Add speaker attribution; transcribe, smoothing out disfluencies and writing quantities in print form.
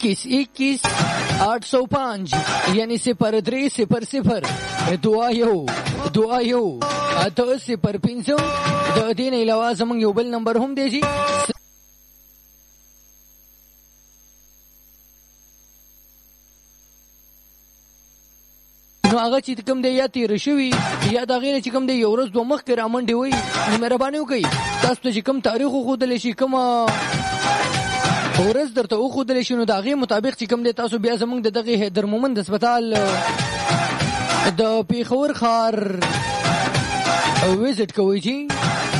Speaker 1: 21 یعنی 0300 2 اته 05 د دې نه علاوه زموږ یو بل نمبر هم دی چې نو هغه چې کوم دی یا تیر شوی یا دا غیر چې کوم دی یو ورځ دوه مخ کې رامنډي وي نو مهرباني وکړئ تاسو ته چې کوم تاریخ خو دل شي کوم ورځ درته خو دل شي نو دا غي مطابق چې کوم دی تاسو بیا زمونږ د دغه حیدر مومند هسپتال د پیښور ښار وزټ کوئ چې